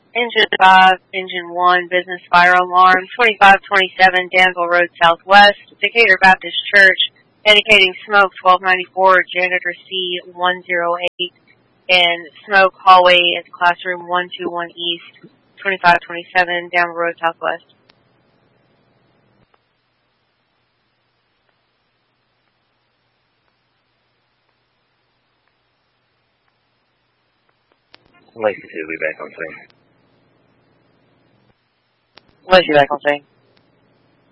Engine 5, Engine 1, Business Fire Alarm, 2527 Danville Road Southwest, Decatur Baptist Church, indicating smoke 1294, Janitor C 108, and smoke hallway at classroom 121 East, 2527 Danville Road Southwest. Lacey 2 will be back on scene. Lacey back on scene.